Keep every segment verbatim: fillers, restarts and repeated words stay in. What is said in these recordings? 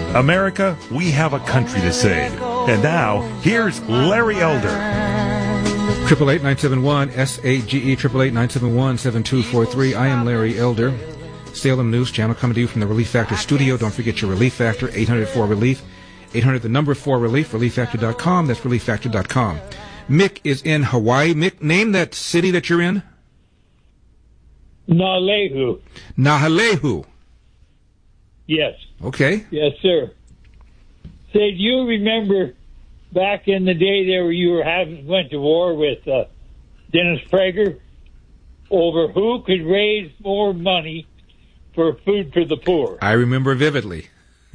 America, we have a country to save. And now, here's Larry Elder. Triple eight nine seven one S A G E triple eight nine seven one seven two four three. I am Larry Elder. Salem News Channel coming to you from the Relief Factor studio. Don't forget your Relief Factor, eight hundred four relief, eight hundred the number four relief, relief factor dot com. That's relief factor dot com. Mick is in Hawaii. Mick, name that city that you're in. Nahalehu. Nahalehu. Yes. Okay. Yes, sir. Say, do you remember back in the day there you were having went to war with uh, Dennis Prager over who could raise more money for food for the poor? I remember vividly.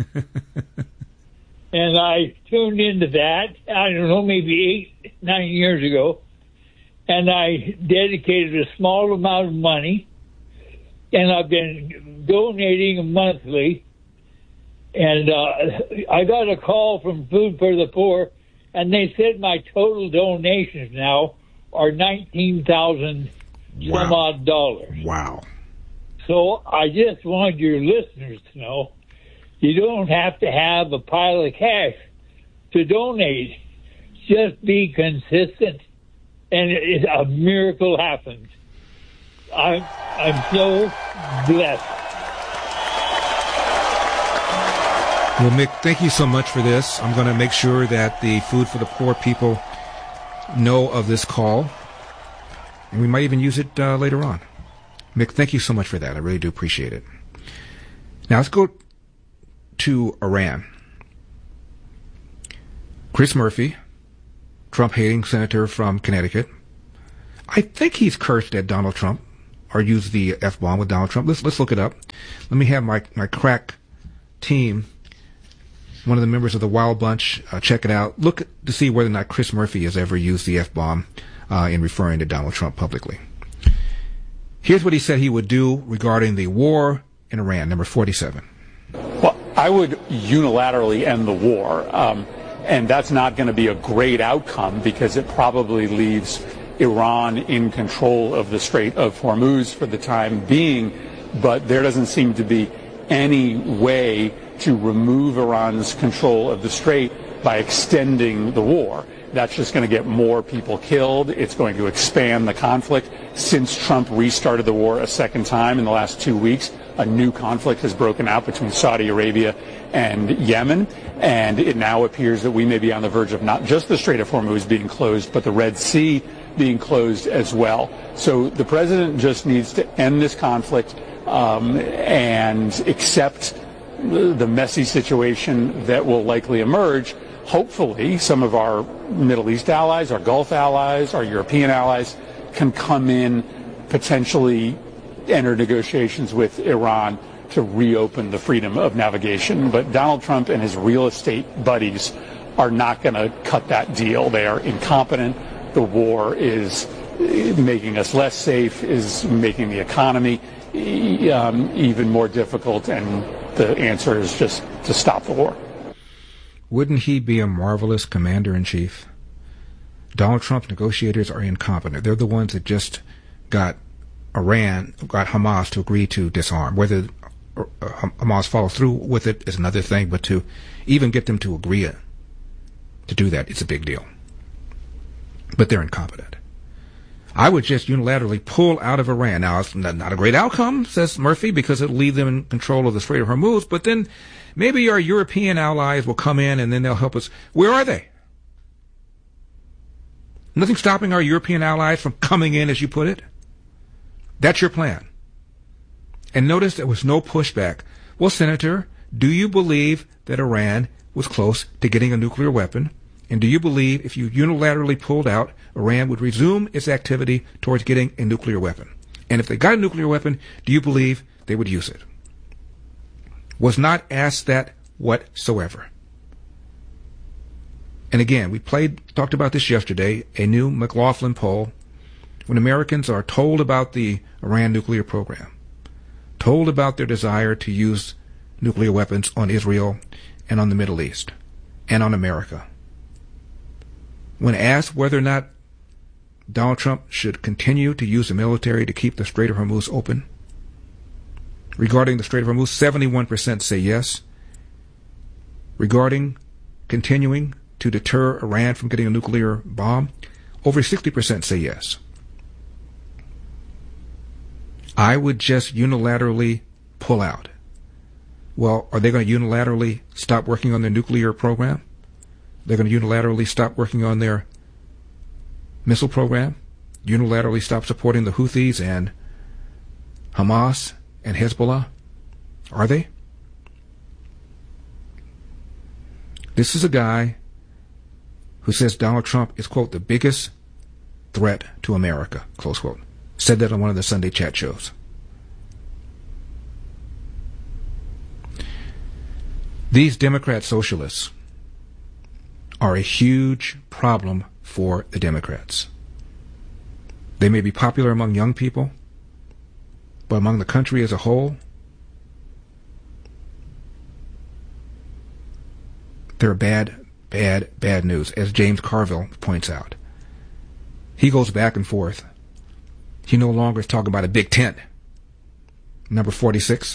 And I tuned into that, I don't know, maybe eight, nine years ago, and I dedicated a small amount of money, and I've been donating monthly. And uh, I got a call from Food for the Poor, and they said my total donations now are nineteen thousand wow. some odd dollars. Wow. So I just want your listeners to know you don't have to have a pile of cash to donate. Just be consistent, and it, a miracle happens. I'm, I'm so blessed. Well, Mick, thank you so much for this. I'm going to make sure that the Food for the Poor people know of this call, and we might even use it uh, later on. Mick, thank you so much for that. I really do appreciate it. Now, let's go to Iran. Chris Murphy, Trump-hating senator from Connecticut. I think he's cursed at Donald Trump or used the F-bomb with Donald Trump. Let's, let's look it up. Let me have my, my crack team, one of the members of the Wild Bunch, uh, check it out. Look to see whether or not Chris Murphy has ever used the F-bomb uh, in referring to Donald Trump publicly. Here's what he said he would do regarding the war in Iran, number forty-seven. Well, I would unilaterally end the war, um, and that's not going to be a great outcome because it probably leaves Iran in control of the Strait of Hormuz for the time being, but there doesn't seem to be any way to remove Iran's control of the strait by extending the war. That's just going to get more people killed. It's going to expand the conflict. Since Trump restarted the war a second time in the last two weeks, a new conflict has broken out between Saudi Arabia and Yemen, and it now appears that we may be on the verge of not just the Strait of Hormuz being closed, but the Red Sea being closed as well. So the president just needs to end this conflict um, and accept the messy situation that will likely emerge. Hopefully, some of our Middle East allies, our Gulf allies, our European allies can come in, potentially enter negotiations with Iran to reopen the freedom of navigation. But Donald Trump and his real estate buddies are not going to cut that deal. They are incompetent. The war is making us less safe, is making the economy um, even more difficult, and the answer is just to stop the war. Wouldn't he be a marvelous commander-in-chief? Donald Trump's negotiators are incompetent. They're the ones that just got Iran, got Hamas to agree to disarm. Whether Hamas follows through with it is another thing, but to even get them to agree to do that, it's a big deal. But they're incompetent. I would just unilaterally pull out of Iran. Now, it's not a great outcome, says Murphy, because it'll leave them in control of the Strait of Hormuz, but then maybe our European allies will come in and then they'll help us. Where are they? Nothing stopping our European allies from coming in, as you put it. That's your plan. And notice there was no pushback. Well, Senator, do you believe that Iran was close to getting a nuclear weapon? And do you believe if you unilaterally pulled out, Iran would resume its activity towards getting a nuclear weapon? And if they got a nuclear weapon, do you believe they would use it? Was not asked that whatsoever. And again, we played, talked about this yesterday, a new McLaughlin poll. When Americans are told about the Iran nuclear program, told about their desire to use nuclear weapons on Israel and on the Middle East and on America, when asked whether or not Donald Trump should continue to use the military to keep the Strait of Hormuz open, regarding the Strait of Hormuz, seventy-one percent say yes, regarding continuing to deter Iran from getting a nuclear bomb, over sixty percent say yes. I would just unilaterally pull out. Well, are they going to unilaterally stop working on their nuclear program? They're going to unilaterally stop working on their missile program? Unilaterally stop supporting the Houthis and Hamas and Hezbollah? Are they? This is a guy who says Donald Trump is, quote, the biggest threat to America, close quote. Said that on one of the Sunday chat shows. These Democrat socialists are a huge problem for the Democrats. They may be popular among young people, but among the country as a whole, they're bad, bad, bad news, as James Carville points out. He goes back and forth. He no longer is talking about a Big Tent. Number forty-six.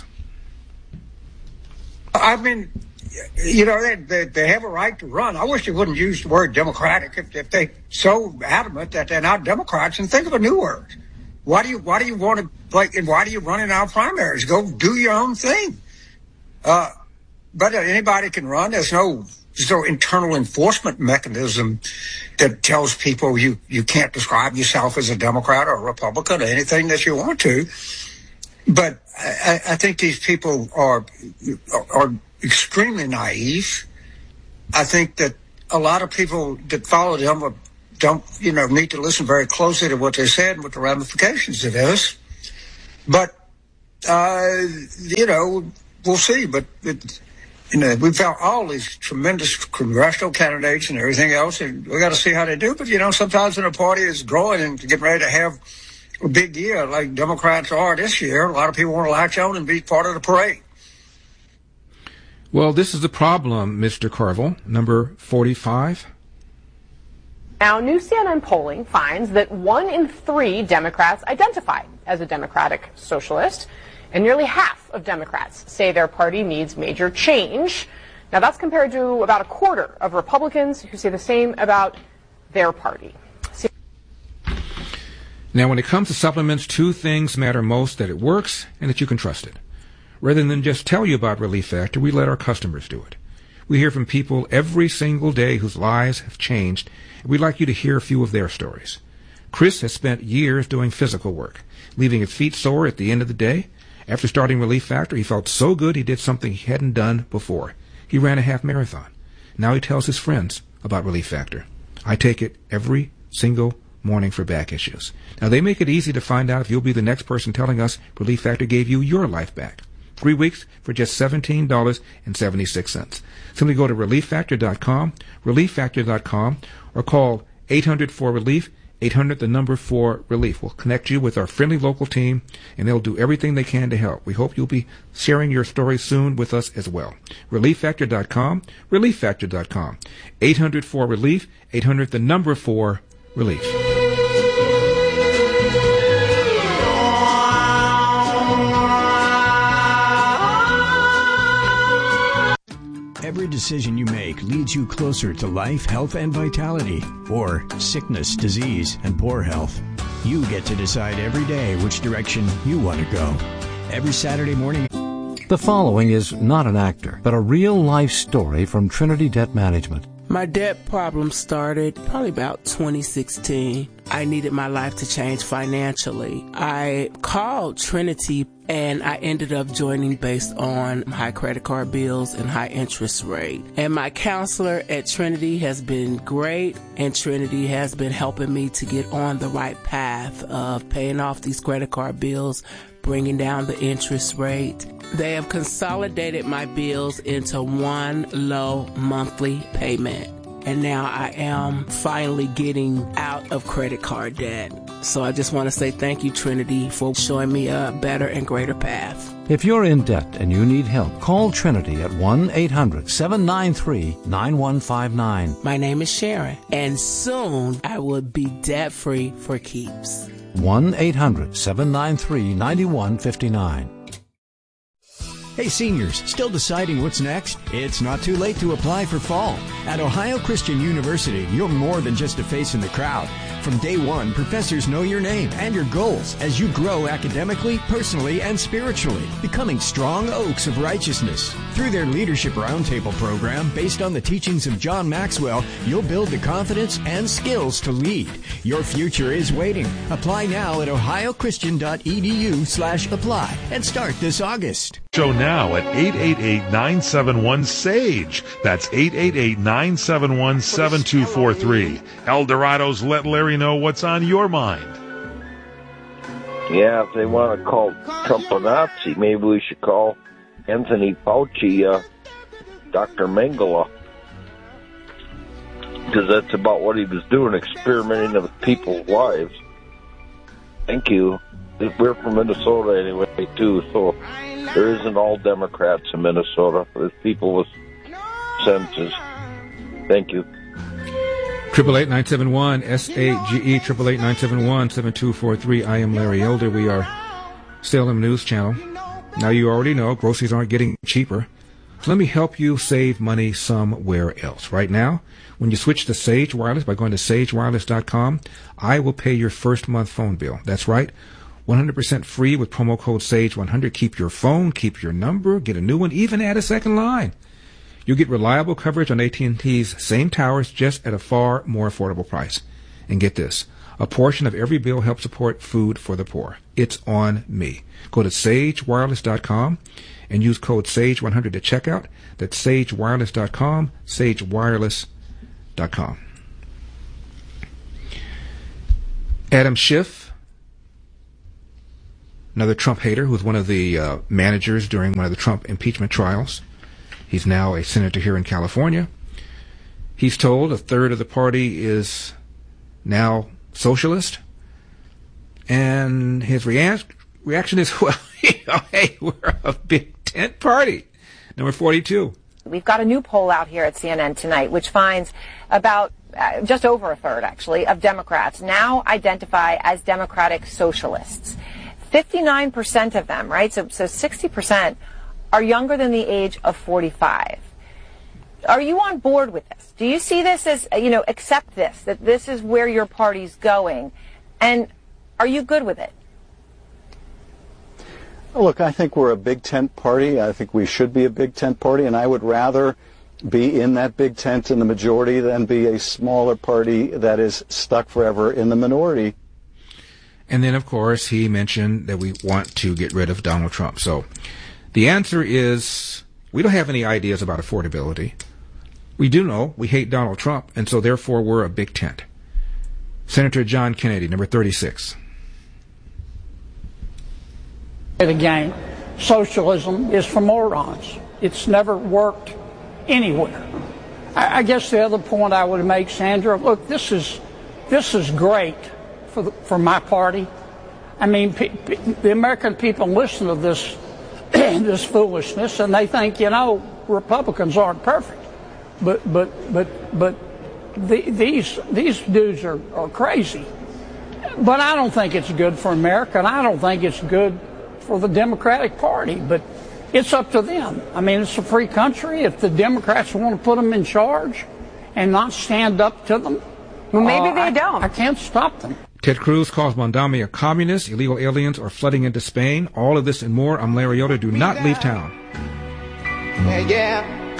I mean, you know, they, they, they have a right to run. I wish they wouldn't use the word democratic if, if they're so adamant that they're not Democrats. And think of a new word. Why do you why do you want to like? And why do you run in our primaries? Go do your own thing. Uh, but anybody can run. There's no there's no internal enforcement mechanism that tells people you you can't describe yourself as a Democrat or a Republican or anything that you want to. But I, I think these people are are extremely naive. I think that a lot of people that follow them don't, you know, need to listen very closely to what they said and what the ramifications it is. But, uh, you know, we'll see. But, it, you know, we've got all these tremendous congressional candidates and everything else, and we got to see how they do. But, you know, sometimes when a party is growing and getting ready to have a big year like Democrats are this year, a lot of people want to latch on and be part of the parade. Well, this is the problem, Mister Carville, number forty-five. Now, new C N N polling finds that one in three Democrats identify as a Democratic Socialist, and nearly half of Democrats say their party needs major change. Now, that's compared to about a quarter of Republicans who say the same about their party. See- now, when it comes to supplements, two things matter most: that it works and that you can trust it. Rather than just tell you about Relief Factor, we let our customers do it. We hear from people every single day whose lives have changed, and we'd like you to hear a few of their stories. Chris has spent years doing physical work, leaving his feet sore at the end of the day. After starting Relief Factor, he felt so good he did something he hadn't done before. He ran a half marathon. Now he tells his friends about Relief Factor. I take it every single morning for back issues. Now, they make it easy to find out if you'll be the next person telling us Relief Factor gave you your life back. Three weeks for just seventeen dollars and seventy-six cents. Simply go to relief factor dot com, relief factor dot com, or call eight hundred four relief, eight hundred the number four relief. We'll connect you with our friendly local team, and they'll do everything they can to help. We hope you'll be sharing your story soon with us as well. relief factor dot com, relief factor dot com, eight hundred four relief, eight hundred the number four relief. Every decision you make leads you closer to life, health, and vitality, or sickness, disease, and poor health. You get to decide every day which direction you want to go. Every Saturday morning. The following is not an actor, but a real-life story from Trinity Debt Management. My debt problem started probably about twenty sixteen. I needed my life to change financially. I called Trinity and I ended up joining based on high credit card bills and high interest rate. And my counselor at Trinity has been great, and Trinity has been helping me to get on the right path of paying off these credit card bills, bringing down the interest rate. They have consolidated my bills into one low monthly payment. And now I am finally getting out of credit card debt. So I just want to say thank you, Trinity, for showing me a better and greater path. If you're in debt and you need help, call Trinity at one eight hundred seven nine three nine one five nine. My name is Sharon, and soon I will be debt-free for keeps. one eight hundred seven nine three nine one five nine. Hey seniors, still deciding what's next? It's not too late to apply for fall. At Ohio Christian University, you're more than just a face in the crowd. From day one, professors know your name and your goals as you grow academically, personally, and spiritually, becoming strong oaks of righteousness. Through their Leadership Roundtable program, based on the teachings of John Maxwell, you'll build the confidence and skills to lead. Your future is waiting. Apply now at ohiochristian.edu slash apply and start this August. Show now at eight eight eight, nine seven one, S A G E. That's eight eight eight, nine seven one, seven two four three. El Dorado's Let Larry know what's on your mind. Yeah, if they want to call Trump a Nazi, maybe we should call Anthony Fauci uh, Doctor Mengele. Because that's about what he was doing, experimenting with people's lives. Thank you. We're from Minnesota anyway, too, so there isn't all Democrats in Minnesota. There's people with senses. Thank you. Triple eight nine seven one S A G E. Triple eight nine seven one seven two four three. I am Larry Elder. We are Salem News Channel. Now you already know groceries aren't getting cheaper. So let me help you save money somewhere else. Right now, when you switch to Sage Wireless by going to sage wireless dot com, I will pay your first month phone bill. That's right. one hundred percent free with promo code sage one hundred. Keep your phone, keep your number, get a new one, even add a second line. You'll get reliable coverage on A T and T's same towers, just at a far more affordable price. And get this, a portion of every bill helps support food for the poor. It's on me. Go to sage wireless dot com and use code sage one hundred at checkout. That's sage wireless dot com, sage wireless dot com. Adam Schiff, another Trump hater who was one of the uh, managers during one of the Trump impeachment trials. He's now a senator here in California. He's told a third of the party is now socialist. And his rea- reaction is, well, you know, hey, we're a big tent party. Number forty-two. We've got a new poll out here at C N N tonight, which finds about uh, just over a third, actually, of Democrats now identify as Democratic socialists. fifty-nine percent of them, right? So, so sixty percent are younger than the age of forty-five. Are you on board with this? Do you see this as, you know, accept this, that this is where your party's going? And are you good with it? Look, I think we're a big tent party. I think we should be a big tent party, and I would rather be in that big tent in the majority than be a smaller party that is stuck forever in the minority. And then, of course, he mentioned that we want to get rid of Donald Trump. So the answer is we don't have any ideas about affordability. We do know we hate Donald Trump, and so therefore we're a big tent. Senator John Kennedy, number thirty-six. Again, socialism is for morons. It's never worked anywhere. I, I guess the other point I would make, Sandra, look, this is this is great for the, for my party. I mean, pe- pe- the American people listen to this this foolishness, and they think, you know, Republicans aren't perfect, but but but but the, these these dudes are, are crazy. But I don't think it's good for America, and I don't think it's good for the Democratic Party. But it's up to them. I mean, it's a free country. If the Democrats want to put them in charge and not stand up to them, well, maybe uh, they I, don't. I can't stop them. Ted Cruz calls Mondami a communist. Illegal aliens are flooding into Spain. All of this and more. I'm Larry Elder. Do not leave town. Yeah, yeah.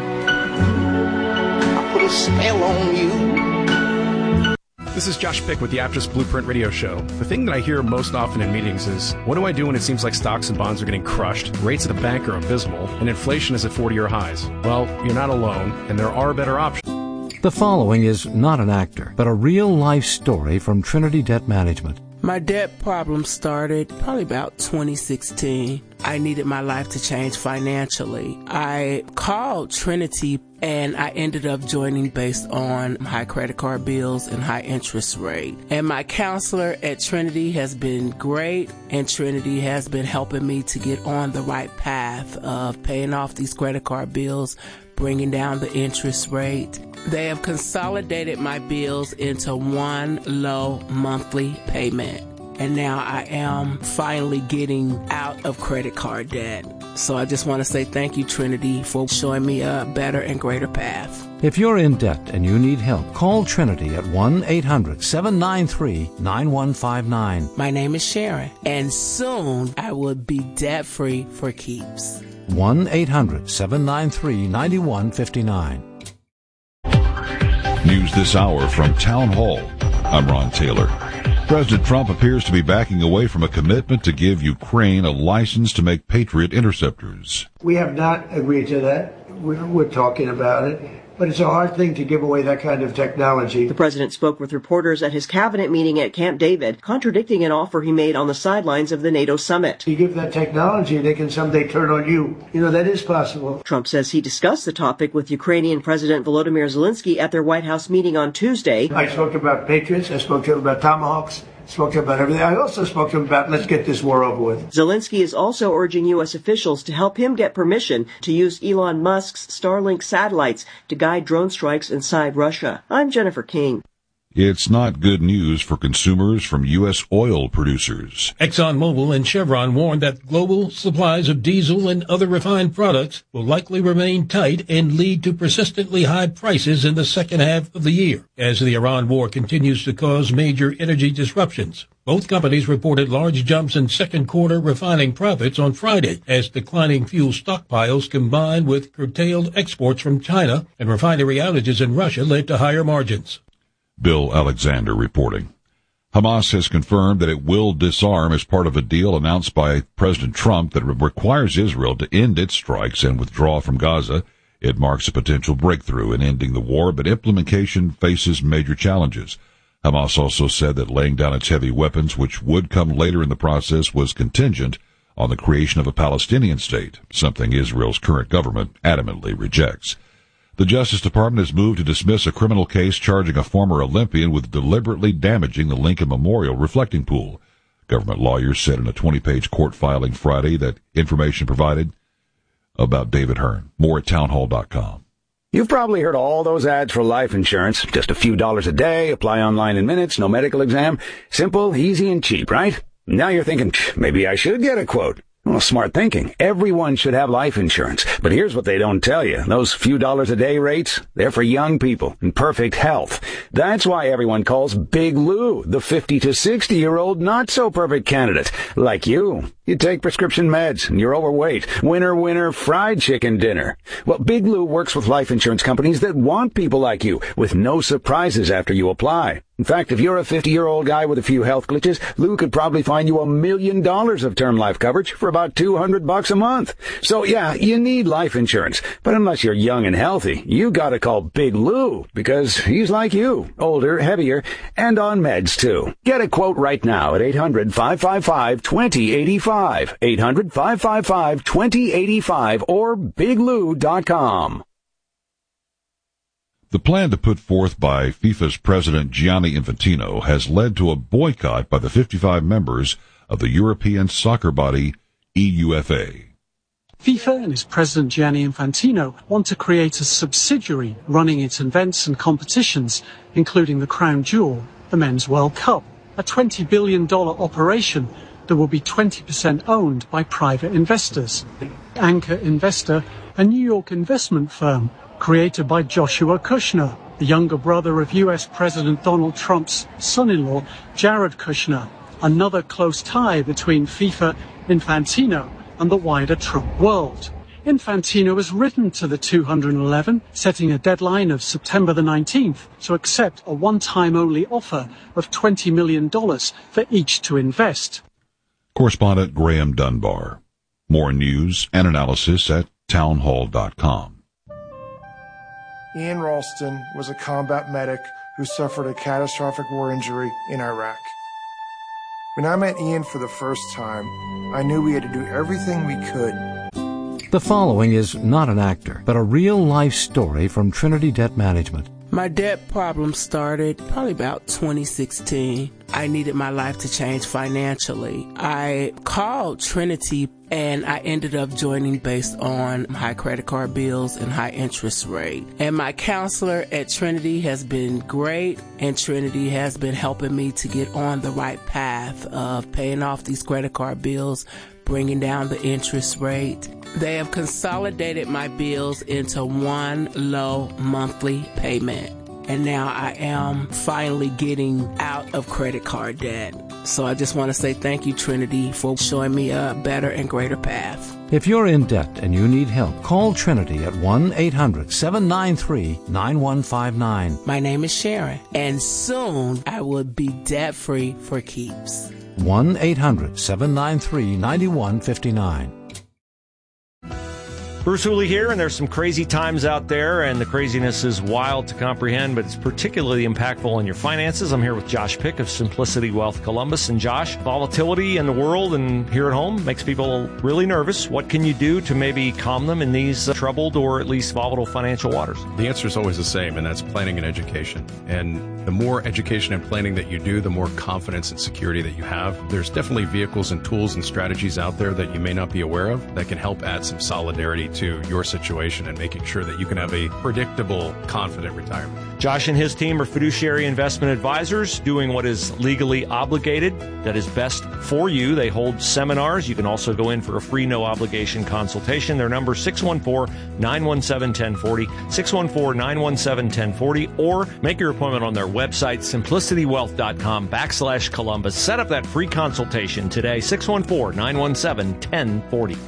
I put a spell on you. This is Josh Pick with the Aptus Blueprint Radio Show. The thing that I hear most often in meetings is, what do I do when it seems like stocks and bonds are getting crushed, rates at the bank are abysmal, and inflation is at forty-year highs? Well, you're not alone, and there are better options. The following is not an actor, but a real-life story from Trinity Debt Management. My debt problem started probably about twenty sixteen. I needed my life to change financially. I called Trinity and I ended up joining based on high credit card bills and high interest rate. And my counselor at Trinity has been great, and Trinity has been helping me to get on the right path of paying off these credit card bills, bringing down the interest rate. They have consolidated my bills into one low monthly payment. And now I am finally getting out of credit card debt. So I just want to say thank you, Trinity, for showing me a better and greater path. If you're in debt and you need help, call Trinity at one eight hundred seven nine three nine one five nine. My name is Sharon, and soon I will be debt-free for keeps. one eight hundred seven nine three nine one five nine. News this hour from Town Hall. I'm Ron Taylor. President Trump appears to be backing away from a commitment to give Ukraine a license to make Patriot interceptors. We have not agreed to that. We're, we're talking about it. But it's a hard thing to give away that kind of technology. The president spoke with reporters at his cabinet meeting at Camp David, contradicting an offer he made on the sidelines of the NATO summit. You give that technology, they can someday turn on you. You know, that is possible. Trump says he discussed the topic with Ukrainian President Volodymyr Zelensky at their White House meeting on Tuesday. I spoke about Patriots. I spoke to him about Tomahawks. Spoke to him about everything. I also spoke to him about let's get this war over with. Zelensky is also urging U S officials to help him get permission to use Elon Musk's Starlink satellites to guide drone strikes inside Russia. I'm Jennifer King. It's not good news for consumers from U S oil producers. ExxonMobil and Chevron warned that global supplies of diesel and other refined products will likely remain tight and lead to persistently high prices in the second half of the year, as the Iran war continues to cause major energy disruptions. Both companies reported large jumps in second quarter refining profits on Friday, as declining fuel stockpiles combined with curtailed exports from China and refinery outages in Russia led to higher margins. Bill Alexander reporting. Hamas has confirmed that it will disarm as part of a deal announced by President Trump that requires Israel to end its strikes and withdraw from Gaza. It marks a potential breakthrough in ending the war, but implementation faces major challenges. Hamas also said that laying down its heavy weapons, which would come later in the process, was contingent on the creation of a Palestinian state, something Israel's current government adamantly rejects. The Justice Department has moved to dismiss a criminal case charging a former Olympian with deliberately damaging the Lincoln Memorial reflecting pool. Government lawyers said in a twenty-page court filing Friday that information provided about David Hearn. More at townhall dot com. You've probably heard all those ads for life insurance. Just a few dollars a day, apply online in minutes, no medical exam. Simple, easy, and cheap, right? Now you're thinking, maybe I should get a quote. Well, smart thinking. Everyone should have life insurance. But here's what they don't tell you. Those few dollars a day rates, they're for young people in perfect health. That's why everyone calls Big Lou the fifty to sixty year old not so perfect candidate. Like you. You take prescription meds and you're overweight. Winner, winner, fried chicken dinner. Well, Big Lou works with life insurance companies that want people like you with no surprises after you apply. In fact, if you're a fifty-year-old guy with a few health glitches, Lou could probably find you a million dollars of term life coverage for about two hundred bucks a month. So yeah, you need life insurance. But unless you're young and healthy, you gotta call Big Lou because he's like you, older, heavier, and on meds too. Get a quote right now at eight hundred five five five two zero eight five, eight hundred five five five two zero eight five or big lou dot com. The plan to put forth by FIFA's president Gianni Infantino has led to a boycott by the fifty-five members of the European soccer body E U F A. FIFA and its president Gianni Infantino want to create a subsidiary running its events and competitions, including the crown jewel, the Men's World Cup, a twenty billion dollars operation that will be twenty percent owned by private investors. Anchor Investor, a New York investment firm created by Joshua Kushner, the younger brother of U S President Donald Trump's son-in-law, Jared Kushner, another close tie between FIFA, Infantino, and the wider Trump world. Infantino has written to the two hundred eleven, setting a deadline of September the nineteenth to accept a one-time only offer of twenty million dollars for each to invest. Correspondent Graham Dunbar. More news and analysis at townhall dot com. Ian Ralston was a combat medic who suffered a catastrophic war injury in Iraq. When I met Ian for the first time, I knew we had to do everything we could. The following is not an actor, but a real-life story from Trinity Debt Management. My debt problem started probably about twenty sixteen. I needed my life to change financially. I called Trinity and I ended up joining based on high credit card bills and high interest rate. And my counselor at Trinity has been great, and Trinity has been helping me to get on the right path of paying off these credit card bills, bringing down the interest rate. They have consolidated my bills into one low monthly payment. And now I am finally getting out of credit card debt. So I just want to say thank you, Trinity, for showing me a better and greater path. If you're in debt and you need help, call Trinity at one eight hundred seven nine three nine one five nine. My name is Sharon, and soon I will be debt-free for keeps. one eight hundred seven nine three nine one five nine. Bruce Hooley here, and there's some crazy times out there, and the craziness is wild to comprehend, but it's particularly impactful on your finances. I'm here with Josh Pick of Simplicity Wealth Columbus. And Josh, volatility in the world and here at home makes people really nervous. What can you do to maybe calm them in these uh, troubled or at least volatile financial waters? The answer is always the same, and that's planning and education. And the more education and planning that you do, the more confidence and security that you have. There's definitely vehicles and tools and strategies out there that you may not be aware of that can help add some solidarity to your situation and making sure that you can have a predictable, confident retirement. Josh and his team are fiduciary investment advisors doing what is legally obligated, that is best for you. They hold seminars. You can also go in for a free, no-obligation consultation. Their number is six one four, nine one seven, one zero four zero, six one four, nine one seven, one zero four zero, or make your appointment on their website, simplicitywealth.com backslash Columbus. Set up that free consultation today, six one four, nine one seven, one zero four zero.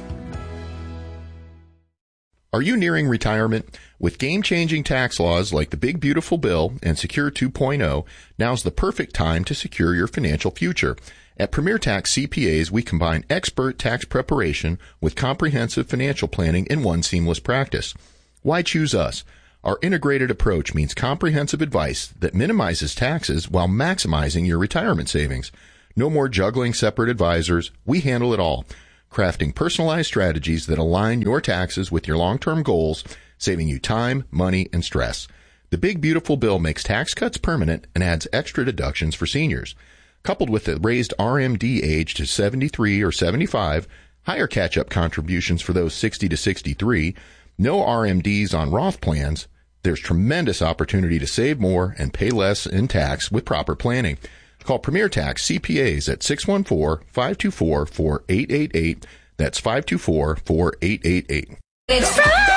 Are you nearing retirement? With game-changing tax laws like the Big Beautiful Bill and Secure two point oh, now's the perfect time to secure your financial future. At Premier Tax C P As, we combine expert tax preparation with comprehensive financial planning in one seamless practice. Why choose us? Our integrated approach means comprehensive advice that minimizes taxes while maximizing your retirement savings. No more juggling separate advisors. We handle it all, crafting personalized strategies that align your taxes with your long-term goals, saving you time, money, and stress. The Big Beautiful Bill makes tax cuts permanent and adds extra deductions for seniors. Coupled with the raised R M D age to seventy-three or seventy-five, higher catch-up contributions for those sixty to sixty-three, no R M Ds on Roth plans, there's tremendous opportunity to save more and pay less in tax with proper planning. Call Premier Tax C P As at six one four, five two four, four eight eight eight. That's five two four, four eight eight eight. It's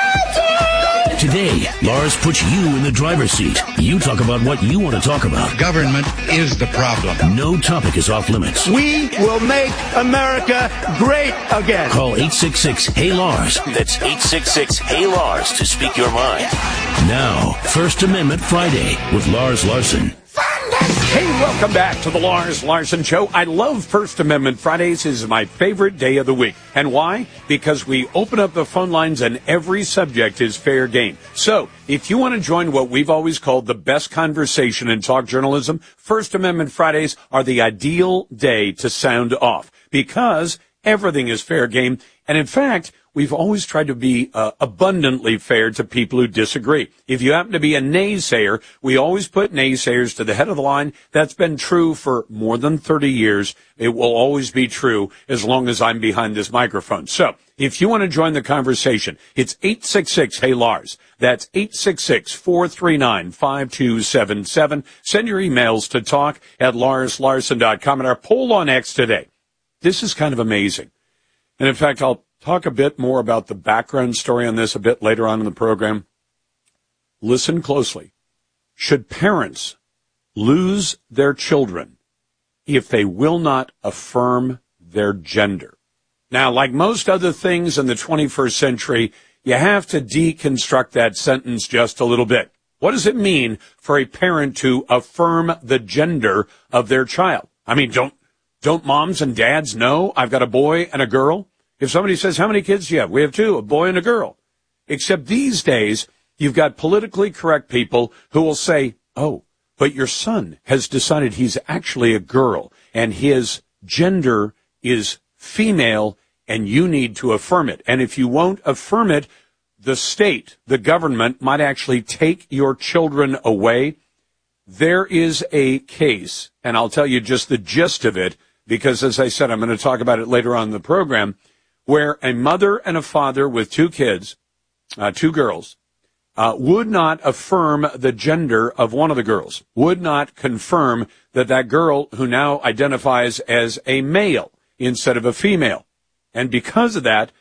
Friday! Today, Lars puts you in the driver's seat. You talk about what you want to talk about. Government is the problem. No topic is off limits. We will make America great again. Call eight six six, Hey Lars. That's eight six six, Hey Lars to speak your mind. Now, First Amendment Friday with Lars Larson. Hey, welcome back to the Lars Larson Show. I love First Amendment Fridays. This is my favorite day of the week. And why? Because we open up the phone lines and every subject is fair game. So, if you want to join what we've always called the best conversation in talk journalism, First Amendment Fridays are the ideal day to sound off because everything is fair game. And in fact, we've always tried to be uh, abundantly fair to people who disagree. If you happen to be a naysayer, we always put naysayers to the head of the line. That's been true for more than thirty years. It will always be true as long as I'm behind this microphone. So, if you want to join the conversation, it's eight six six, Hey Lars. That's eight six six, four three nine, five two seven seven. Send your emails to talk at lars larson dot com. And our poll on X today, this is kind of amazing. And in fact, I'll talk a bit more about the background story on this a bit later on in the program. Listen closely. Should parents lose their children if they will not affirm their gender? Now, like most other things in the twenty-first century, you have to deconstruct that sentence just a little bit. What does it mean for a parent to affirm the gender of their child? I mean, don't don't moms and dads know I've got a boy and a girl? If somebody says, how many kids do you have? We have two, a boy and a girl. Except these days, you've got politically correct people who will say, oh, but your son has decided he's actually a girl and his gender is female and you need to affirm it. And if you won't affirm it, the state, the government might actually take your children away. There is a case, and I'll tell you just the gist of it, because as I said, I'm going to talk about it later on in the program, where a mother and a father with two kids, uh, two girls, uh, would not affirm the gender of one of the girls, would not confirm that that girl who now identifies as a male instead of a female. And because of that,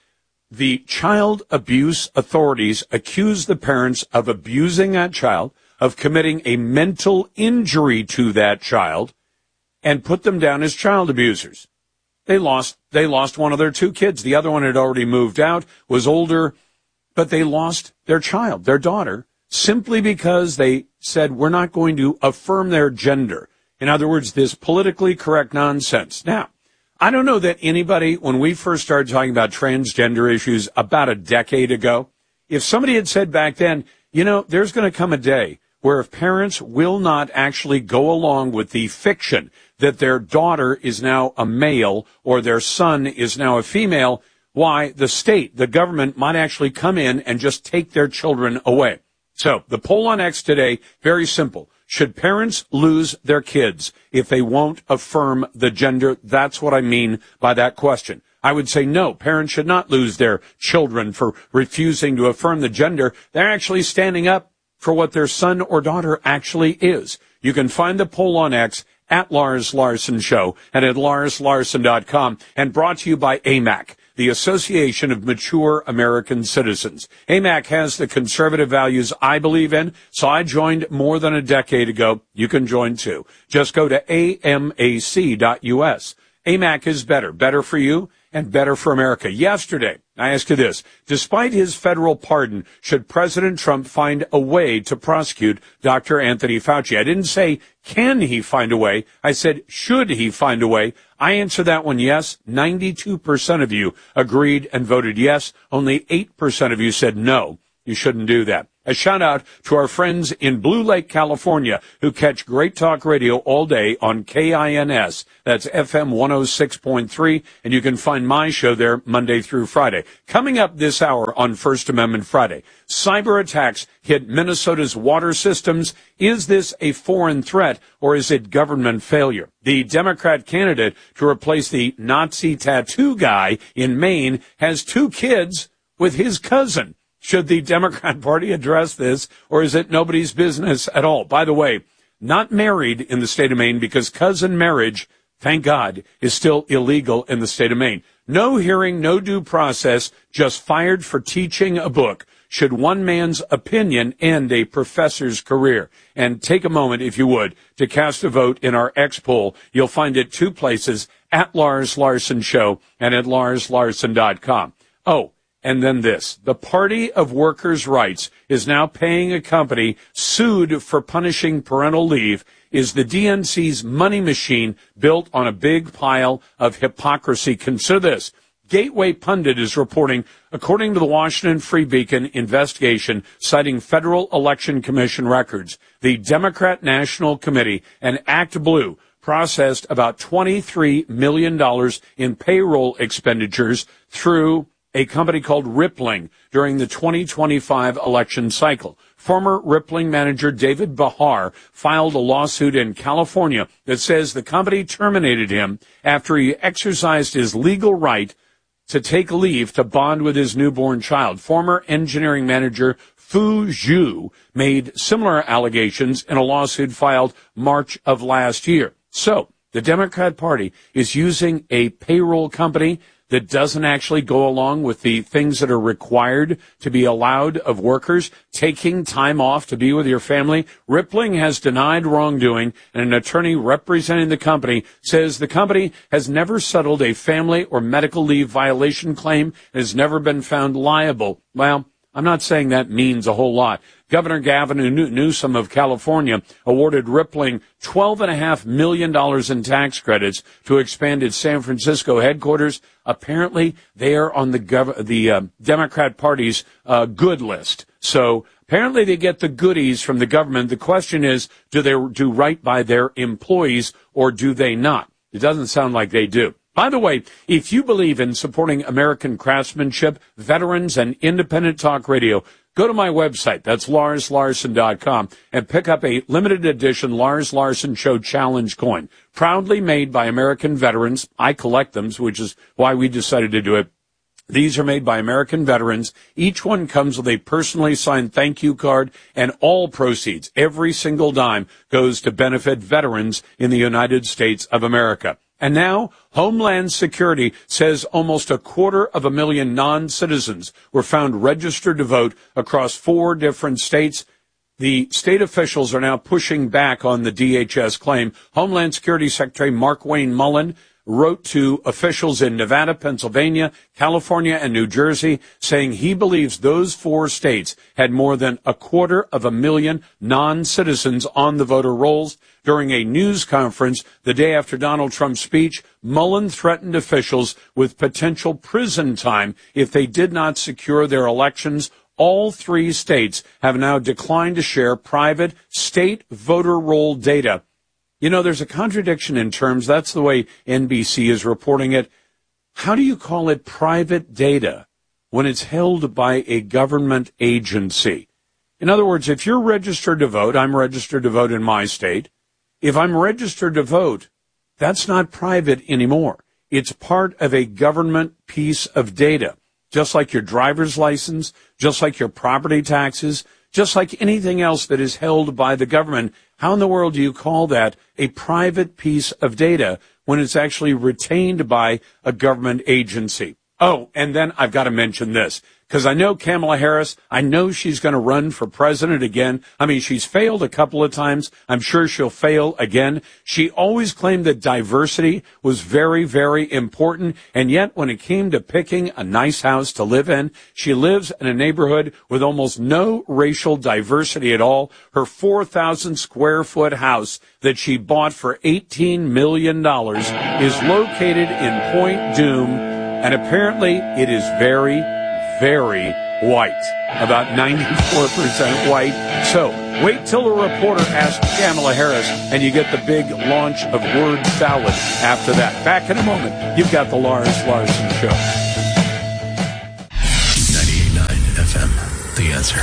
the child abuse authorities accuse the parents of abusing that child, of committing a mental injury to that child, and put them down as child abusers. They lost, they lost one of their two kids. The other one had already moved out, was older, but they lost their child, their daughter, simply because they said, we're not going to affirm their gender. In other words, this politically correct nonsense. Now, I don't know that anybody, when we first started talking about transgender issues about a decade ago, if somebody had said back then, you know, there's going to come a day where if parents will not actually go along with the fiction that their daughter is now a male or their son is now a female, why the state, the government might actually come in and just take their children away. So the poll on X today, very simple. Should parents lose their kids if they won't affirm the gender? That's what I mean by that question. I would say no, parents should not lose their children for refusing to affirm the gender. They're actually standing up for what their son or daughter actually is. You can find the poll on X at Lars Larson Show and at lars larson dot com, and brought to you by A M A C, the Association of Mature American Citizens. A M A C has the conservative values I believe in, so I joined more than a decade ago. You can join too. Just go to A M A C dot U S. A M A C is better, better for you and better for America. Yesterday, I asked you this. Despite his federal pardon, should President Trump find a way to prosecute Doctor Anthony Fauci? I didn't say, can he find a way? I said, should he find a way? I answered that one yes. ninety-two percent of you agreed and voted yes. Only eight percent of you said no, you shouldn't do that. A shout out to our friends in Blue Lake, California, who catch Great Talk Radio all day on K I N S. That's F M one oh six point three, and you can find my show there Monday through Friday. Coming up this hour on First Amendment Friday, cyber attacks hit Minnesota's water systems. Is this a foreign threat, or is it government failure? The Democrat candidate to replace the Nazi tattoo guy in Maine has two kids with his cousin. Should the Democrat Party address this, or is it nobody's business at all? By the way, not married in the state of Maine, because cousin marriage, thank God, is still illegal in the state of Maine. No hearing, no due process, just fired for teaching a book. Should one man's opinion end a professor's career? And take a moment, if you would, to cast a vote in our X poll. You'll find it two places, at Lars Larson Show and at lars larson dot com. Oh, and then this. The Party of Workers' Rights is now paying a company sued for punishing parental leave. Is the D N C's money machine built on a big pile of hypocrisy? Consider this. Gateway Pundit is reporting, according to the Washington Free Beacon investigation citing Federal Election Commission records, the Democrat National Committee and Act Blue processed about twenty-three million dollars in payroll expenditures through a company called Rippling during the twenty twenty-five election cycle. Former Rippling manager David Bahar filed a lawsuit in California that says the company terminated him after he exercised his legal right to take leave to bond with his newborn child. Former engineering manager Fu Zhu made similar allegations in a lawsuit filed March of last year. So the Democrat Party is using a payroll company that doesn't actually go along with the things that are required to be allowed of workers, taking time off to be with your family. Rippling has denied wrongdoing, and an attorney representing the company says the company has never settled a family or medical leave violation claim and has never been found liable. Well, I'm not saying that means a whole lot. Governor Gavin Newsom of California awarded Rippling twelve point five million dollars in tax credits to expand its San Francisco headquarters. Apparently, they are on the gov- the uh, Democrat Party's uh, good list. So apparently they get the goodies from the government. The question is, do they do right by their employees or do they not? It doesn't sound like they do. By the way, if you believe in supporting American craftsmanship, veterans, and independent talk radio, go to my website, that's lars larson dot com, and pick up a limited edition Lars Larson Show Challenge coin. Proudly made by American veterans. I collect them, which is why we decided to do it. These are made by American veterans. Each one comes with a personally signed thank you card, and all proceeds, every single dime, goes to benefit veterans in the United States of America. And now, Homeland Security says almost a quarter of a million non-citizens were found registered to vote across four different states. The state officials are now pushing back on the D H S claim. Homeland Security Secretary Markwayne Mullin wrote to officials in Nevada, Pennsylvania, California, and New Jersey, saying he believes those four states had more than a quarter of a million non-citizens on the voter rolls. During a news conference the day after Donald Trump's speech, Mullin threatened officials with potential prison time if they did not secure their elections. All three states have now declined to share private state voter roll data. You know, there's a contradiction in terms. That's the way N B C is reporting it. How do you call it private data when it's held by a government agency? In other words, if you're registered to vote, I'm registered to vote in my state. If I'm registered to vote, that's not private anymore. It's part of a government piece of data, just like your driver's license, just like your property taxes, just like anything else that is held by the government. How in the world do you call that a private piece of data when it's actually retained by a government agency? Oh, and then I've got to mention this, because I know Kamala Harris, I know she's going to run for president again. I mean, she's failed a couple of times. I'm sure she'll fail again. She always claimed that diversity was very, very important. And yet, when it came to picking a nice house to live in, she lives in a neighborhood with almost no racial diversity at all. Her four thousand square foot house that she bought for eighteen million dollars is located in Point Dume. And apparently it is very, very white, about ninety-four percent white. So wait till a reporter asks Kamala Harris and you get the big launch of word salad after that. Back in a moment. You've got the Lars Larson Show. ninety-eight point nine F M, The Answer.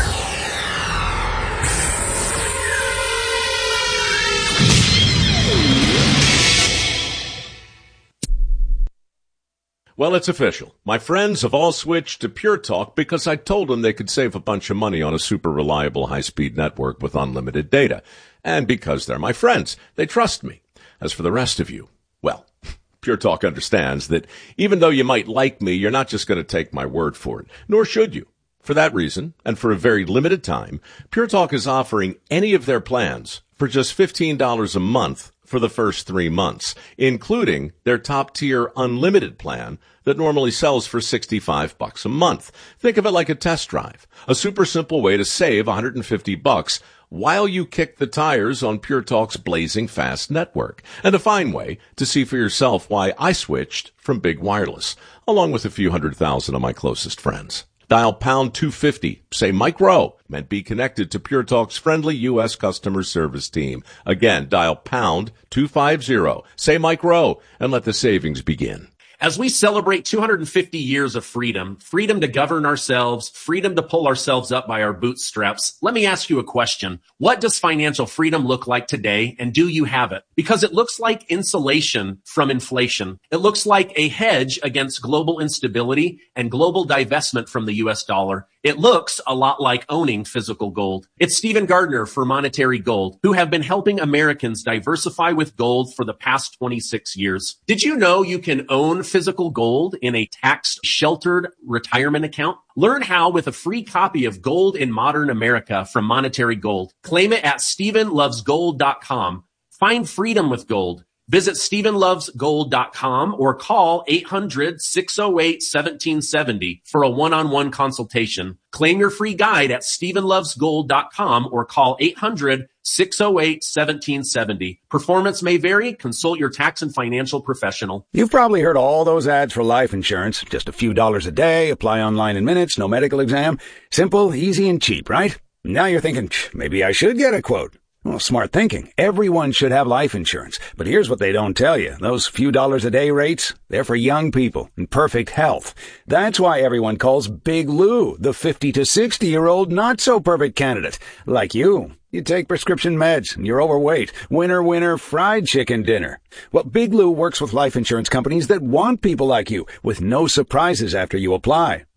Well, it's official. My friends have all switched to Pure Talk because I told them they could save a bunch of money on a super reliable high-speed network with unlimited data. And because they're my friends, they trust me. As for the rest of you, well, Pure Talk understands that even though you might like me, you're not just going to take my word for it, nor should you. For that reason, and for a very limited time, Pure Talk is offering any of their plans for just fifteen dollars a month for the first three months, including their top-tier unlimited plan that normally sells for sixty-five bucks a month. Think of it like a test drive, a super simple way to save one hundred fifty bucks while you kick the tires on Pure Talk's blazing fast network, and a fine way to see for yourself why I switched from big wireless, along with a few hundred thousand of my closest friends. Dial pound two fifty, say Mike Rowe, and be connected to Pure Talk's friendly U S customer service team. Again, dial pound two fifty, say Mike Rowe, and let the savings begin. As we celebrate two hundred fifty years of freedom, freedom to govern ourselves, freedom to pull ourselves up by our bootstraps, let me ask you a question. What does financial freedom look like today, and do you have it? Because it looks like insulation from inflation. It looks like a hedge against global instability and global divestment from the U S dollar. It looks a lot like owning physical gold. It's Stephen Gardner for Monetary Gold, who have been helping Americans diversify with gold for the past twenty-six years. Did you know you can own physical gold in a tax-sheltered retirement account? Learn how with a free copy of Gold in Modern America from Monetary Gold. Claim it at stephen loves gold dot com. Find freedom with gold. Visit stephen loves gold dot com or call eight hundred, six oh eight, one seven seven oh for a one-on-one consultation. Claim your free guide at stephen loves gold dot com or call eight hundred, six oh eight, one seven seven oh. Performance may vary. Consult your tax and financial professional. You've probably heard all those ads for life insurance. Just a few dollars a day, apply online in minutes, no medical exam. Simple, easy, and cheap, right? Now you're thinking, maybe I should get a quote. Well, smart thinking. Everyone should have life insurance. But here's what they don't tell you. Those few dollars a day rates, they're for young people in perfect health. That's why everyone calls Big Lou the fifty to sixty-year-old not-so-perfect candidate. Like you. You take prescription meds, and you're overweight. Winner, winner, fried chicken dinner. Well, Big Lou works with life insurance companies that want people like you, with no surprises after you apply.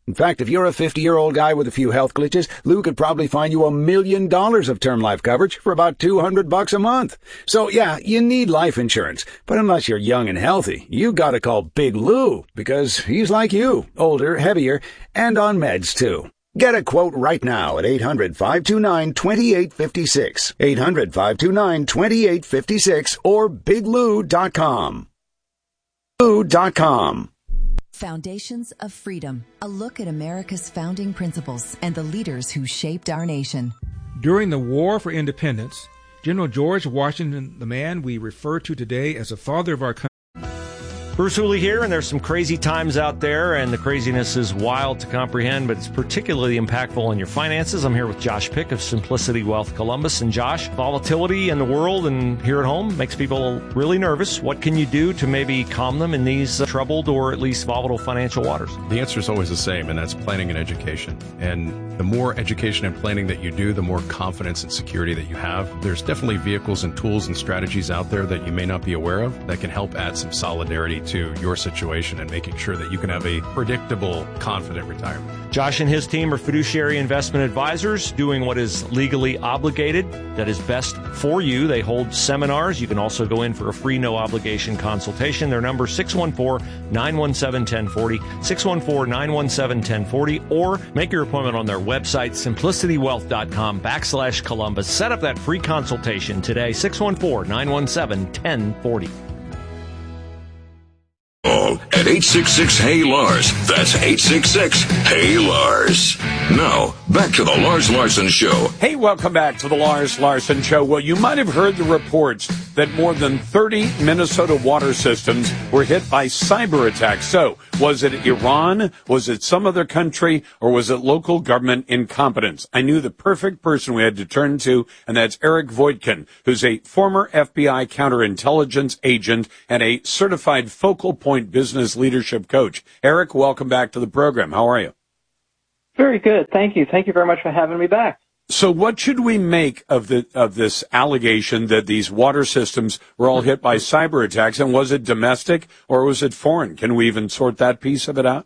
In fact, if you're a fifty-year-old guy with a few health glitches, Lou could probably find you a million dollars of term life coverage for about two hundred bucks a month. So yeah, you need life insurance. But unless you're young and healthy, you gotta call Big Lou, because he's like you, older, heavier, and on meds too. Get a quote right now at eight hundred, five two nine, two eight five six, eight hundred, five two nine, two eight five six, or big lou dot com. Lou dot com. Foundations of Freedom, a look at America's founding principles and the leaders who shaped our nation. During the War for Independence, General George Washington, the man we refer to today as the father of our country. Bruce Hooley here, and there's some crazy times out there, and the craziness is wild to comprehend, but it's particularly impactful on your finances. I'm here with Josh Pick of Simplicity Wealth Columbus. And Josh, volatility in the world and here at home makes people really nervous. What can you do to maybe calm them in these uh, troubled or at least volatile financial waters? The answer is always the same, and that's planning and education. And the more education and planning that you do, the more confidence and security that you have. There's definitely vehicles and tools and strategies out there that you may not be aware of that can help add some solidarity to your situation and making sure that you can have a predictable, confident retirement. Josh and his team are fiduciary investment advisors doing what is legally obligated, that is best for you. They hold seminars. You can also go in for a free no-obligation consultation. Their number is six one four, nine one seven, one zero four zero, six one four, nine one seven, one zero four zero, or make your appointment on their website, simplicitywealth.com backslash Columbus. Set up that free consultation today, six one four, nine one seven, one zero four zero. At eight six six, Hey Lars. That's eight six six, Hey Lars. Now, back to the Lars Larson Show. Hey, welcome back to the Lars Larson Show. Well, you might have heard the reports that more than thirty Minnesota water systems were hit by cyber attacks. So, was it Iran? Was it some other country? Or was it local government incompetence? I knew the perfect person we had to turn to, and that's Eric Voitkin, who's a former F B I counterintelligence agent and a certified focal point business leadership coach. Eric, welcome back to the program. How are you? Very good. Thank you. Thank you very much for having me back. So what should we make of the of this allegation that these water systems were all hit by cyber attacks? And was it domestic or was it foreign? Can we even sort that piece of it out?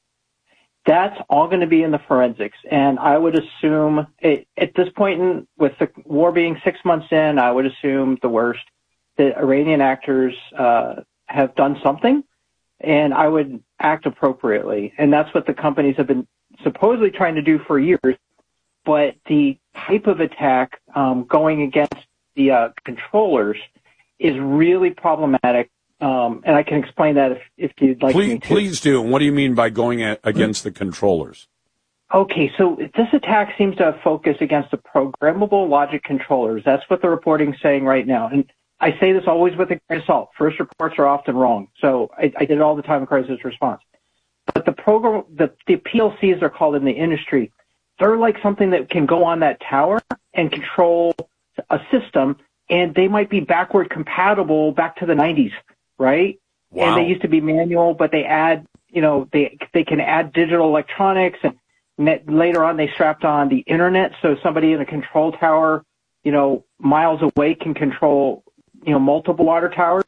That's all going to be in the forensics. And I would assume it, at this point, in, with the war being six months in, I would assume the worst. The Iranian actors uh, have done something, and I would act appropriately. And that's what the companies have been supposedly trying to do for years. But the type of attack um, going against the uh, controllers is really problematic. Um, and I can explain that if, if you'd like please, me to. Please do. And what do you mean by going at, against the controllers? Okay, so this attack seems to have focused against the programmable logic controllers. That's what the reporting's saying right now. And I say this always with a grain of salt. First reports are often wrong. So I, I did it all the time in crisis response. But the program, the, the P L Cs are called in the industry. They're like something that can go on that tower and control a system, and they might be backward compatible back to the nineties, right? Wow. And they used to be manual, but they add, you know, they they can add digital electronics, and net, later on they strapped on the internet, so somebody in a control tower, you know, miles away can control, you know, multiple water towers.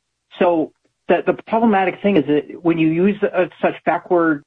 So the the problematic thing is that when you use uh, such backward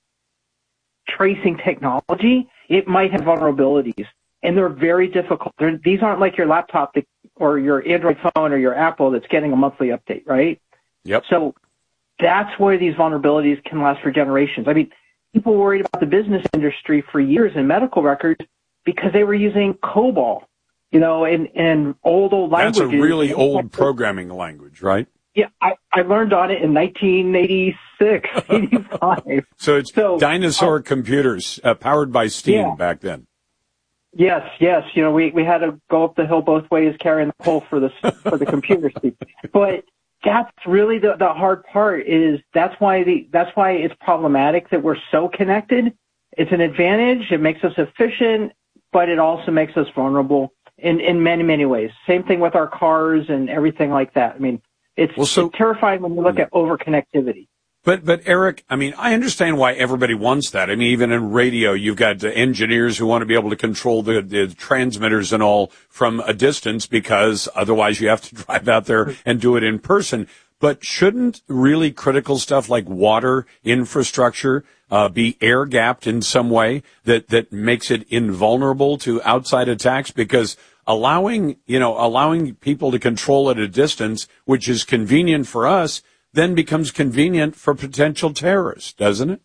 tracing technology, it might have vulnerabilities, and they're very difficult. They're, these aren't like your laptop that, or your Android phone or your Apple that's getting a monthly update, right? Yep. So that's where these vulnerabilities can last for generations. I mean, people worried about the business industry for years in medical records because they were using COBOL, you know, and, and old, old languages. That's a really old programming language, right? Yeah, I, I learned on it in nineteen eighty-six, eighty-five. So it's so, dinosaur uh, computers uh, powered by steam yeah. back then. Yes, yes. You know, we, we had to go up the hill both ways carrying the pole for the, for the computer speed. But that's really the, the hard part is that's why the, that's why it's problematic that we're so connected. It's an advantage. It makes us efficient, but it also makes us vulnerable in, in many, many ways. Same thing with our cars and everything like that. I mean, It's, well, so, it's terrifying when you look at overconnectivity. But, but Eric, I mean, I understand why everybody wants that. I mean, even in radio, you've got the engineers who want to be able to control the, the transmitters and all from a distance because otherwise you have to drive out there and do it in person. But shouldn't really critical stuff like water infrastructure uh, be air gapped in some way that, that makes it invulnerable to outside attacks? Because allowing, you know, allowing people to control at a distance, which is convenient for us, then becomes convenient for potential terrorists, doesn't it?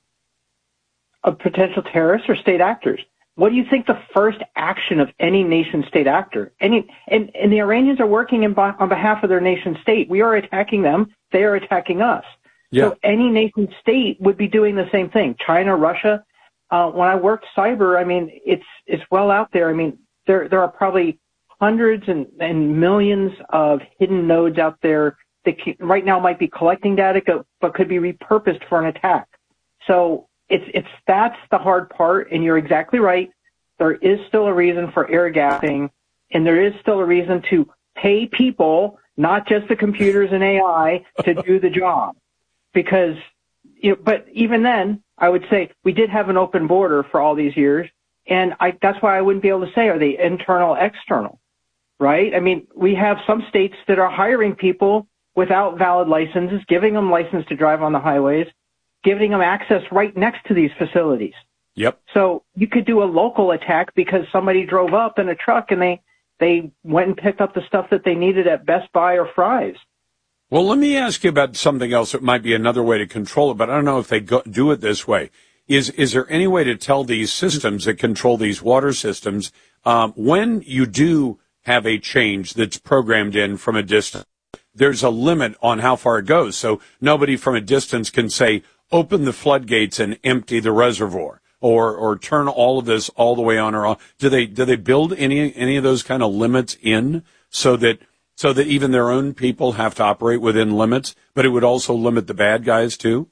A potential terrorists or state actors. What do you think the first action of any nation state actor? Any and, and the Iranians are working in, on behalf of their nation state. We are attacking them. They are attacking us. Yeah. So any nation state would be doing the same thing. China, Russia. Uh, when I worked cyber, I mean, it's it's well out there. I mean, there there are probably hundreds and, and millions of hidden nodes out there that can, right now might be collecting data, but could be repurposed for an attack. So it's it's that's the hard part, and you're exactly right. There is still a reason for air gapping, and there is still a reason to pay people, not just the computers and A I, to do the job. Because, you know, but even then, I would say we did have an open border for all these years, and I, that's why I wouldn't be able to say, are they internal, external, right? I mean, we have some states that are hiring people without valid licenses, giving them license to drive on the highways, giving them access right next to these facilities. Yep. So you could do a local attack because somebody drove up in a truck and they, they went and picked up the stuff that they needed at Best Buy or Fry's. Well, let me ask you about something else that might be another way to control it, but I don't know if they go, do it this way. Is is there any way to tell these systems that control these water systems, um, when you do have a change that's programmed in from a distance, there's a limit on how far it goes. So nobody from a distance can say, open the floodgates and empty the reservoir, or or turn all of this all the way on or off. Do they do they build any any of those kind of limits in so that so that even their own people have to operate within limits, but it would also limit the bad guys too?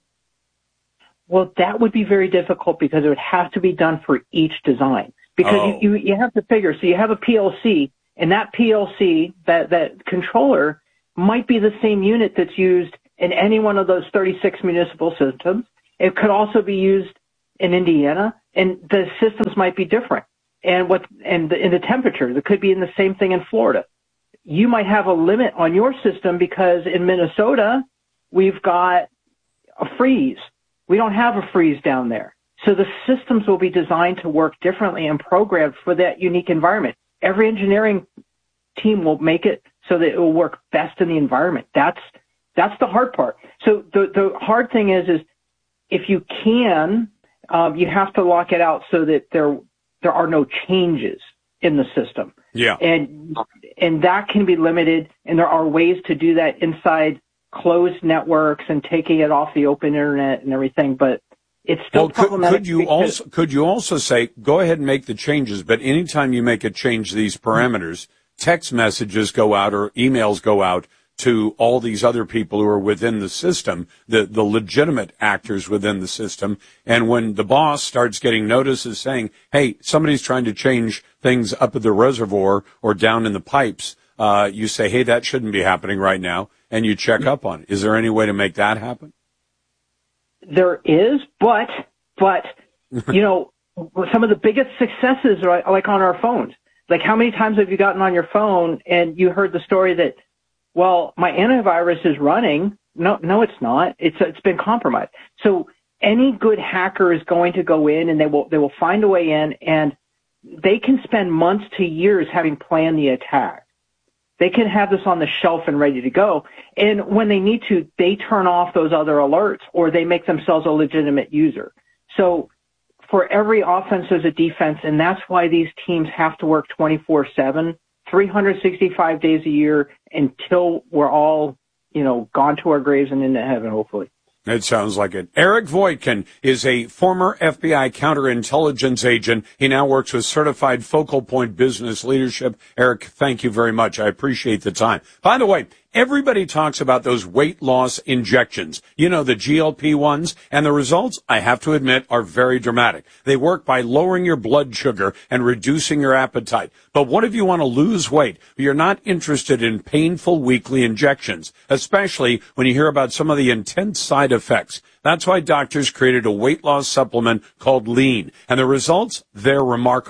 Well, that would be very difficult because it would have to be done for each design. Because oh. you, you, you have to figure, so you have a P L C, and that P L C, that, that controller, might be the same unit that's used in any one of those thirty-six municipal systems. It could also be used in Indiana, and the systems might be different. And what, and the, and the temperatures, it could be in the same thing in Florida. You might have a limit on your system because in Minnesota, we've got a freeze. We don't have a freeze down there. So the systems will be designed to work differently and programmed for that unique environment. Every engineering team will make it so that it will work best in the environment. That's, that's the hard part. So the, the hard thing is, is if you can, um, you have to lock it out so that there, there are no changes in the system. Yeah. And, and that can be limited, and there are ways to do that inside closed networks and taking it off the open internet and everything, but it's still well, problematic. Could, could you also, could you also say, go ahead and make the changes, but anytime you make a change to these parameters, text messages go out or emails go out to all these other people who are within the system, the, the legitimate actors within the system. And when the boss starts getting notices saying, hey, somebody's trying to change things up at the reservoir or down in the pipes, uh, you say, hey, that shouldn't be happening right now. And you check up on it. Is there any way to make that happen? There is, but, but, you know, some of the biggest successes are like on our phones. Like, how many times have you gotten on your phone and you heard the story that, well, my antivirus is running? No, no, it's not. It's, it's been compromised. So any good hacker is going to go in and they will, they will find a way in, and they can spend months to years having planned the attack. They can have this on the shelf and ready to go. And when they need to, they turn off those other alerts, or they make themselves a legitimate user. So for every offense, there's a defense, and that's why these teams have to work twenty-four seven, three hundred sixty-five days a year until we're all, you know, gone to our graves and into heaven, hopefully. It sounds like it. Eric Voitkin is a former F B I counterintelligence agent. He now works with Certified Focal Point Business Leadership. Eric, thank you very much. I appreciate the time. By the way, everybody talks about those weight loss injections. You know, the G L P ones, and the results, I have to admit, are very dramatic. They work by lowering your blood sugar and reducing your appetite. But what if you want to lose weight, but you're not interested in painful weekly injections, especially when you hear about some of the intense side effects? That's why doctors created a weight loss supplement called Lean. And the results, they're remarkable.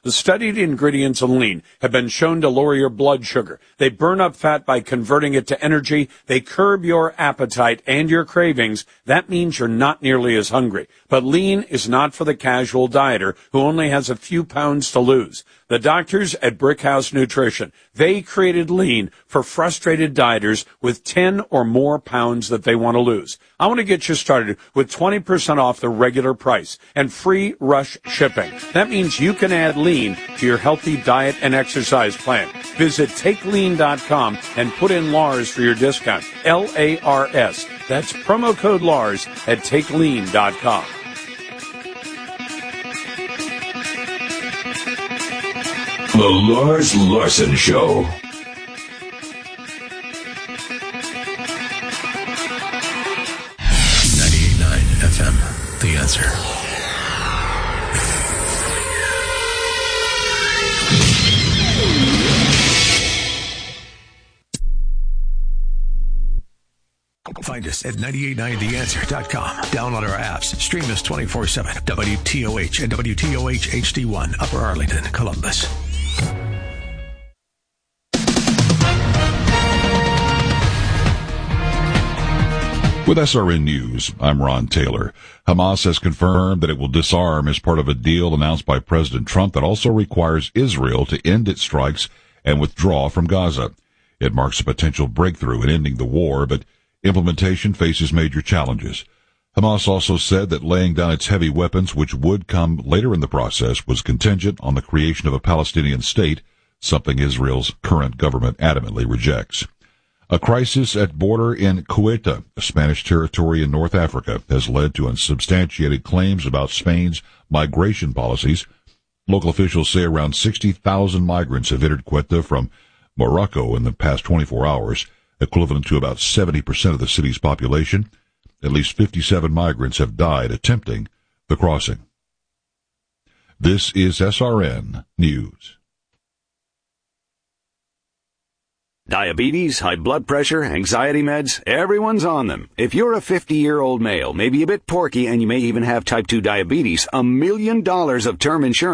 The studied ingredients in lean have been shown to lower your blood sugar. They burn up fat by converting it to energy. They curb your appetite and your cravings. That means you're not nearly as hungry. But lean is not for the casual dieter who only has a few pounds to lose. The doctors at Brickhouse Nutrition, they created lean for frustrated dieters with ten or more pounds that they want to lose. I want to get you started with twenty percent off the regular price and free rush shipping. That means you can add lean to your healthy diet and exercise plan. Visit take lean dot com and put in Lars for your discount. L A R S. That's promo code Lars at take lean dot com. The Lars Larson Show. ninety-eight point nine F M, The Answer. Find us at nine eight nine the answer dot com. Download our apps. Stream us twenty-four seven. W T O H and W T O H H D one, Upper Arlington, Columbus. With S R N News, I'm Ron Taylor. Hamas has confirmed that it will disarm as part of a deal announced by President Trump that also requires Israel to end its strikes and withdraw from Gaza. It marks a potential breakthrough in ending the war, but implementation faces major challenges. Hamas also said that laying down its heavy weapons, which would come later in the process, was contingent on the creation of a Palestinian state, something Israel's current government adamantly rejects. A crisis at border in Ceuta, a Spanish territory in North Africa, has led to unsubstantiated claims about Spain's migration policies. Local officials say around sixty thousand migrants have entered Ceuta from Morocco in the past twenty-four hours, equivalent to about seventy percent of the city's population. At least fifty-seven migrants have died attempting the crossing. This is S R N News. Diabetes, high blood pressure, anxiety meds, everyone's on them. If you're a fifty-year-old male, maybe a bit porky, and you may even have type two diabetes, a million dollars of term insurance